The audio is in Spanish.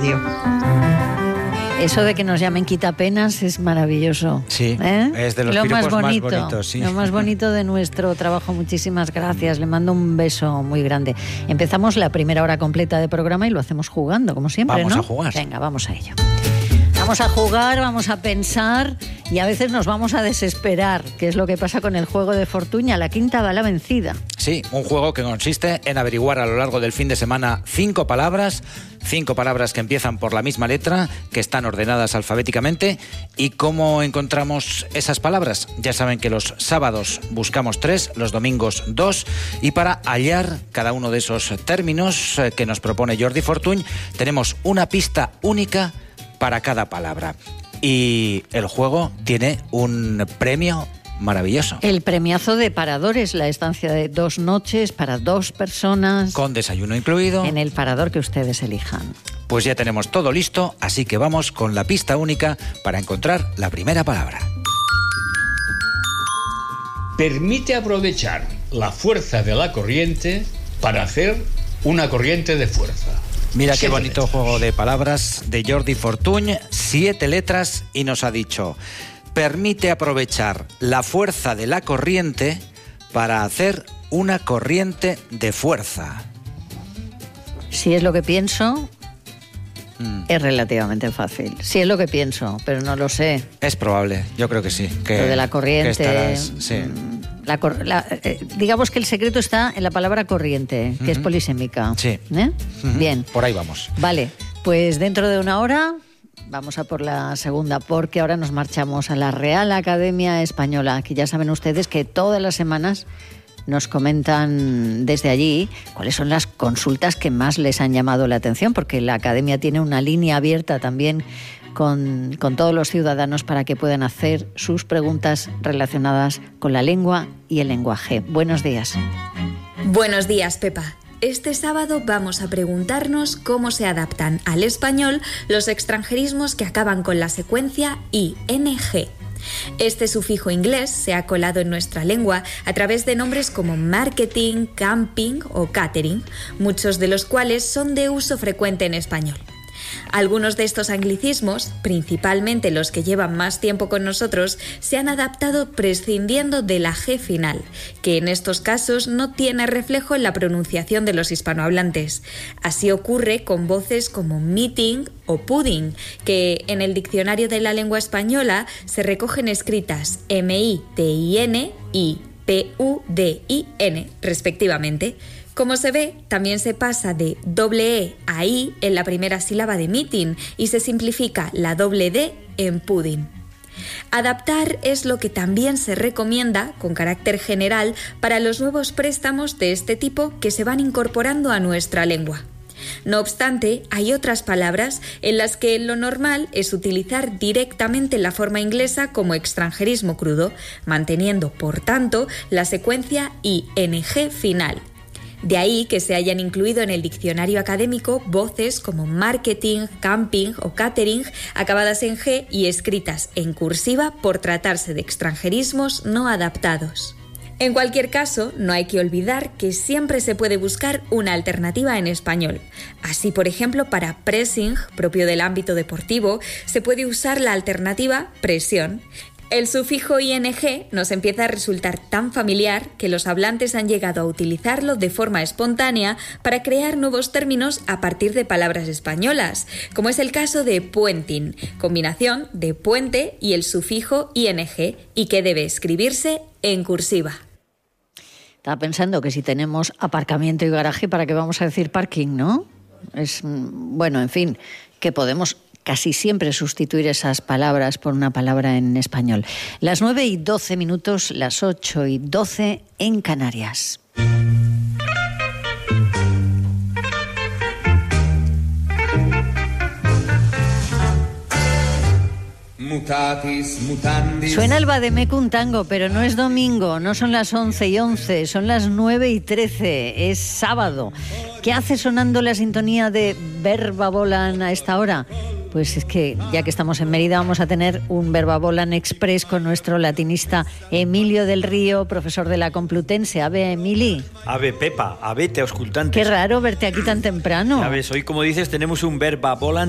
radio. Eso de que nos llamen quitapenas es maravilloso. Sí, es de los lo piropos más bonito, más bonitos. Sí. Lo más bonito de nuestro trabajo. Muchísimas gracias. Le mando un beso muy grande. Empezamos la primera hora completa de programa y lo hacemos jugando, como siempre, Vamos ¿no? a jugar. Venga, vamos a ello. Vamos a jugar, vamos a pensar y a veces nos vamos a desesperar, que es lo que pasa con el juego de Fortuña, la quinta va la vencida. Sí, un juego que consiste en averiguar a lo largo del fin de semana 5 palabras que empiezan por la misma letra, que están ordenadas alfabéticamente. ¿Y cómo encontramos esas palabras? Ya saben que los sábados buscamos 3, los domingos 2, y para hallar cada uno de esos términos que nos propone Jordi Fortuny, tenemos una pista única para cada palabra. Y el juego tiene un premio maravilloso. El premiazo de Paradores, la estancia de 2 noches para 2 personas. Con desayuno incluido. En el parador que ustedes elijan. Pues ya tenemos todo listo, así que vamos con la pista única para encontrar la primera palabra. Permite aprovechar la fuerza de la corriente para hacer una corriente de fuerza. Mira qué bonito juego de palabras de Jordi Fortuny, 7 letras, y nos ha dicho: permite aprovechar la fuerza de la corriente para hacer una corriente de fuerza. Si es lo que pienso, es relativamente fácil. Si es lo que pienso, pero no lo sé. Es probable, yo creo que sí. Que, lo de la corriente. Sí. Digamos que el secreto está en la palabra corriente, que es polisémica. Sí. Bien. Por ahí vamos. Vale, pues dentro de una hora vamos a por la segunda, porque ahora nos marchamos a la Real Academia Española, que ya saben ustedes que todas las semanas nos comentan desde allí cuáles son las consultas que más les han llamado la atención, porque la Academia tiene una línea abierta también con todos los ciudadanos para que puedan hacer sus preguntas relacionadas con la lengua y el lenguaje. Buenos días. Buenos días, Pepa. Este sábado vamos a preguntarnos cómo se adaptan al español los extranjerismos que acaban con la secuencia ing. Este sufijo inglés se ha colado en nuestra lengua a través de nombres como marketing, camping o catering, muchos de los cuales son de uso frecuente en español. Algunos de estos anglicismos, principalmente los que llevan más tiempo con nosotros, se han adaptado prescindiendo de la G final, que en estos casos no tiene reflejo en la pronunciación de los hispanohablantes. Así ocurre con voces como meeting o pudding, que en el diccionario de la lengua española se recogen escritas M-I-T-I-N y P-U-D-I-N, respectivamente. Como se ve, también se pasa de doble E a I en la primera sílaba de meeting y se simplifica la doble D en pudding. Adaptar es lo que también se recomienda, con carácter general, para los nuevos préstamos de este tipo que se van incorporando a nuestra lengua. No obstante, hay otras palabras en las que lo normal es utilizar directamente la forma inglesa como extranjerismo crudo, manteniendo, por tanto, la secuencia ing final. De ahí que se hayan incluido en el diccionario académico voces como marketing, camping o catering acabadas en G y escritas en cursiva por tratarse de extranjerismos no adaptados. En cualquier caso, no hay que olvidar que siempre se puede buscar una alternativa en español. Así, por ejemplo, para pressing, propio del ámbito deportivo, se puede usar la alternativa presión. El sufijo ing nos empieza a resultar tan familiar que los hablantes han llegado a utilizarlo de forma espontánea para crear nuevos términos a partir de palabras españolas, como es el caso de puenting, combinación de puente y el sufijo ing, y que debe escribirse en cursiva. Estaba pensando que si tenemos aparcamiento y garaje, ¿para qué vamos a decir parking, no? Bueno, en fin, que podemos casi siempre sustituir esas palabras por una palabra en español. Las 9:12, las 8:12 en Canarias. Suena el Vademecum Tango, pero no es domingo, no son las 11:11, son las 9:13, es sábado. ¿Qué hace sonando la sintonía de Verba Volant a esta hora? Pues es que ya que estamos en Mérida vamos a tener un Verba Volant Express con nuestro latinista Emilio del Río, profesor de la Complutense. Ave, Emili. Ave, Pepa, ave, te auscultantes. Qué raro verte aquí tan temprano. Ya ves, hoy como dices tenemos un Verba Volant